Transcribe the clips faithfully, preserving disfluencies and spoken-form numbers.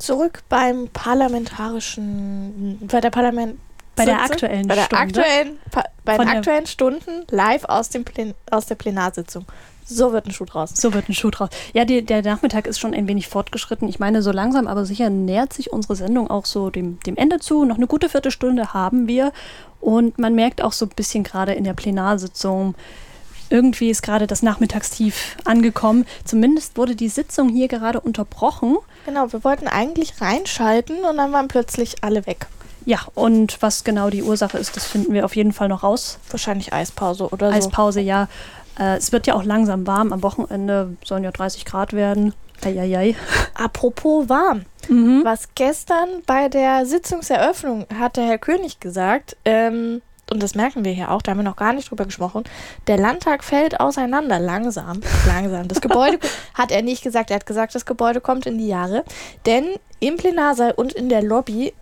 zurück beim parlamentarischen, bei der Parlament, bei der aktuellen bei der Stunde. Aktuellen, bei Von den der- aktuellen Stunden live aus, dem Plen, aus der Plenarsitzung. So wird ein Schuh draus. So wird ein Schuh draus. Ja, die, der Nachmittag ist schon ein wenig fortgeschritten. Ich meine, so langsam, aber sicher nähert sich unsere Sendung auch so dem, dem Ende zu. Noch eine gute Viertelstunde haben wir. Und man merkt auch so ein bisschen gerade in der Plenarsitzung, irgendwie ist gerade das Nachmittagstief angekommen. Zumindest wurde die Sitzung hier gerade unterbrochen. Genau, wir wollten eigentlich reinschalten und dann waren plötzlich alle weg. Ja, und was genau die Ursache ist, das finden wir auf jeden Fall noch raus. Wahrscheinlich Eispause oder so. Eispause, ja. Äh, es wird ja auch langsam warm. Am Wochenende sollen ja dreißig Grad werden. Eieiei. Apropos warm. Mhm. Was gestern bei der Sitzungseröffnung hat der Herr König gesagt, ähm, und das merken wir hier auch, da haben wir noch gar nicht drüber gesprochen, der Landtag fällt auseinander, langsam, langsam. Das Gebäude hat er nicht gesagt, er hat gesagt, das Gebäude kommt in die Jahre, denn im Plenarsaal und in der Lobby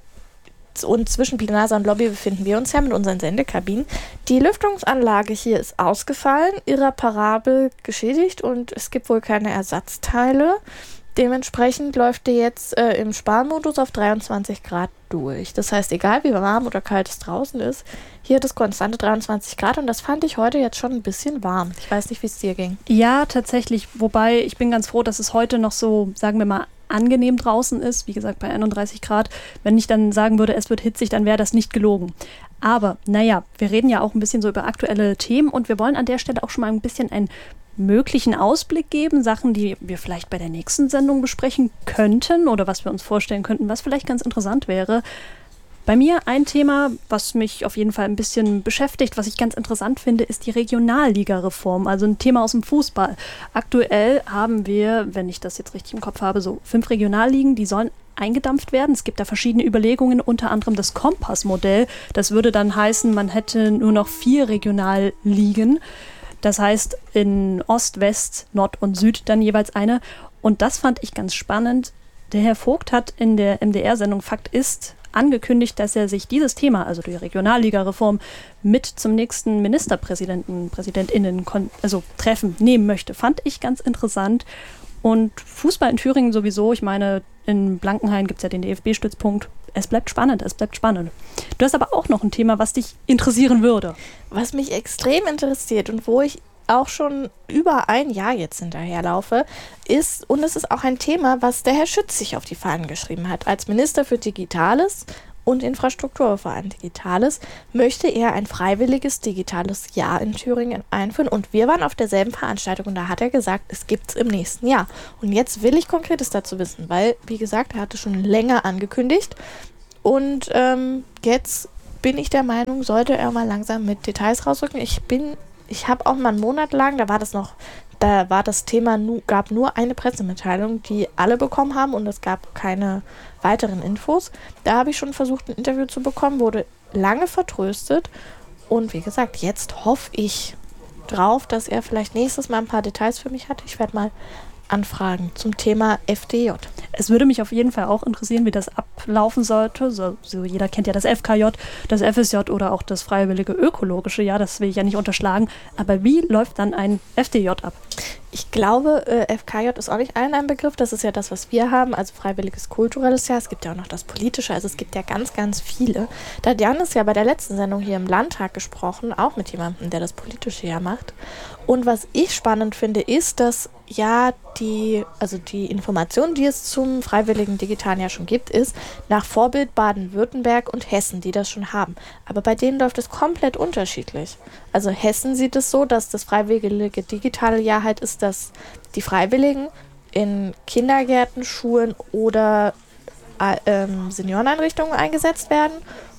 und zwischen Plenarsaal und Lobby befinden wir uns ja mit unseren Sendekabinen. Die Lüftungsanlage hier ist ausgefallen, irreparabel geschädigt und es gibt wohl keine Ersatzteile. Dementsprechend läuft die jetzt äh, im Sparmodus auf dreiundzwanzig Grad durch. Das heißt, egal wie warm oder kalt es draußen ist, hier hat es konstante dreiundzwanzig Grad und das fand ich heute jetzt schon ein bisschen warm. Ich weiß nicht, wie es dir ging. Ja, tatsächlich. Wobei ich bin ganz froh, dass es heute noch so, sagen wir mal, angenehm draußen ist. Wie gesagt, bei einunddreißig Grad. Wenn ich dann sagen würde, es wird hitzig, dann wäre das nicht gelogen. Aber naja, wir reden ja auch ein bisschen so über aktuelle Themen und wir wollen an der Stelle auch schon mal ein bisschen einen möglichen Ausblick geben, Sachen, die wir vielleicht bei der nächsten Sendung besprechen könnten oder was wir uns vorstellen könnten, was vielleicht ganz interessant wäre. Bei mir ein Thema, was mich auf jeden Fall ein bisschen beschäftigt, was ich ganz interessant finde, ist die Regionalliga-Reform, also ein Thema aus dem Fußball. Aktuell haben wir, wenn ich das jetzt richtig im Kopf habe, so fünf Regionalligen, die sollen eingedampft werden. Es gibt da verschiedene Überlegungen, unter anderem das Kompass-Modell. Das würde dann heißen, man hätte nur noch vier Regionalligen. Das heißt in Ost, West, Nord und Süd dann jeweils eine. Und das fand ich ganz spannend. Der Herr Vogt hat in der M D R-Sendung Fakt ist angekündigt, dass er sich dieses Thema, also die Regionalliga-Reform, mit zum nächsten Ministerpräsidenten, PräsidentInnen, also Treffen nehmen möchte. Fand ich ganz interessant. Und Fußball in Thüringen sowieso. Ich meine, in Blankenhain gibt es ja den D F B-Stützpunkt. Es bleibt spannend, es bleibt spannend. Du hast aber auch noch ein Thema, was dich interessieren würde. Was mich extrem interessiert und wo ich auch schon über ein Jahr jetzt hinterherlaufe, ist, und es ist auch ein Thema, was der Herr Schütz sich auf die Fahnen geschrieben hat. Als Minister für Digitales und Infrastruktur, vor allem Digitales, möchte er ein freiwilliges digitales Jahr in Thüringen einführen. Und wir waren auf derselben Veranstaltung und da hat er gesagt, es gibt es im nächsten Jahr. Und jetzt will ich Konkretes dazu wissen, weil, wie gesagt, er hatte schon länger angekündigt. Und ähm, jetzt bin ich der Meinung, sollte er mal langsam mit Details rausrücken. Ich bin, ich habe auch mal einen Monat lang, da war das noch, da war das Thema, nu, gab nur eine Pressemitteilung, die alle bekommen haben und es gab keine weiteren Infos. Da habe ich schon versucht, ein Interview zu bekommen, wurde lange vertröstet und wie gesagt, jetzt hoffe ich drauf, dass er vielleicht nächstes Mal ein paar Details für mich hat. Ich werde mal anfragen zum Thema F D J. Es würde mich auf jeden Fall auch interessieren, wie das ablaufen sollte. So, so jeder kennt ja das F K J, das F S J oder auch das freiwillige ökologische Jahr, das will ich ja nicht unterschlagen. Aber wie läuft dann ein F D J ab? Ich glaube, äh, F K J ist auch nicht allen ein Begriff. Das ist ja das, was wir haben, also freiwilliges kulturelles Jahr. Es gibt ja auch noch das politische, also es gibt ja ganz, ganz viele. Da hat Janis ja bei der letzten Sendung hier im Landtag gesprochen, auch mit jemandem, der das politische Jahr macht. Und was ich spannend finde, ist, dass ja die, also die Information, die es zum freiwilligen digitalen Jahr schon gibt, ist nach Vorbild Baden-Württemberg und Hessen, die das schon haben. Aber bei denen läuft es komplett unterschiedlich. Also Hessen sieht es so, dass das freiwillige digitale Jahr halt ist, dass die Freiwilligen in Kindergärten, Schulen oder äh, ähm, Senioreneinrichtungen eingesetzt werden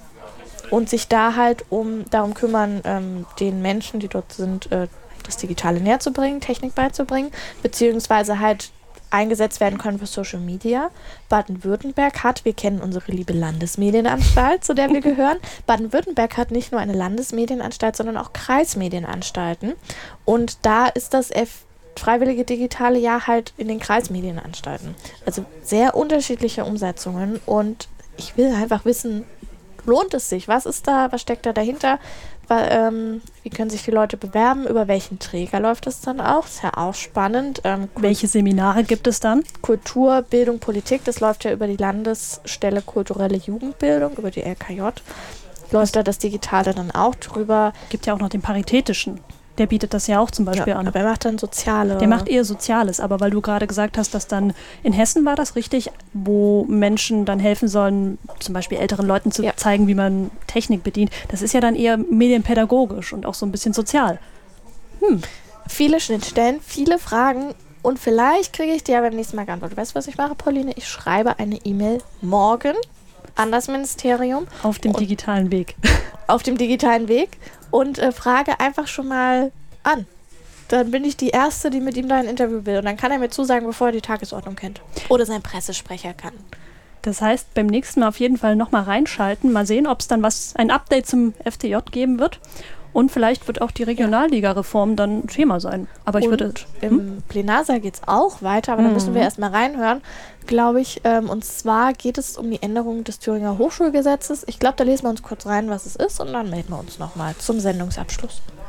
und sich da halt um darum kümmern, ähm, den Menschen, die dort sind, äh, das Digitale näher zu bringen, Technik beizubringen, beziehungsweise halt eingesetzt werden können für Social Media. Baden-Württemberg hat, wir kennen unsere liebe Landesmedienanstalt, zu der wir gehören. Baden-Württemberg hat nicht nur eine Landesmedienanstalt, sondern auch Kreismedienanstalten. Und da ist das F- freiwillige digitale Jahr halt in den Kreismedienanstalten. Also sehr unterschiedliche Umsetzungen und ich will einfach wissen, lohnt es sich? Was ist da, was steckt da dahinter? Weil, ähm, wie können sich die Leute bewerben? Über welchen Träger läuft das dann auch? Ist ja auch spannend. Ähm, Welche Seminare gibt es dann? Kultur, Bildung, Politik, das läuft ja über die Landesstelle Kulturelle Jugendbildung, über die L K J. Läuft da das Digitale dann auch drüber. Gibt ja auch noch den Paritätischen. Der bietet das ja auch zum Beispiel Ja, an. aber er macht dann Soziale. Der macht eher Soziales, aber weil du gerade gesagt hast, dass dann in Hessen war das richtig, wo Menschen dann helfen sollen, zum Beispiel älteren Leuten zu Ja. zeigen, wie man Technik bedient. Das ist ja dann eher medienpädagogisch und auch so ein bisschen sozial. Hm. Viele Schnittstellen, viele Fragen und vielleicht kriege ich die ja beim nächsten Mal geantwortet. Weißt du, was ich mache, Pauline? Ich schreibe eine E-Mail morgen an das Ministerium. Auf dem und digitalen Weg. Auf dem digitalen Weg und äh, frage einfach schon mal an. Dann bin ich die Erste, die mit ihm da ein Interview will. Und dann kann er mir zusagen, bevor er die Tagesordnung kennt. Oder sein Pressesprecher kann. Das heißt, beim nächsten Mal auf jeden Fall nochmal reinschalten, mal sehen, ob es dann was, ein Update zum F D J geben wird. Und vielleicht wird auch die Regionalliga-Reform dann Thema sein. Aber ich und würde... im Hm? Plenarsaal geht es auch weiter, aber da Mhm. müssen wir erstmal reinhören, glaube ich. Ähm, und zwar geht es um die Änderung des Thüringer Hochschulgesetzes. Ich glaube, da lesen wir uns kurz rein, was es ist, und dann melden wir uns nochmal zum Sendungsabschluss.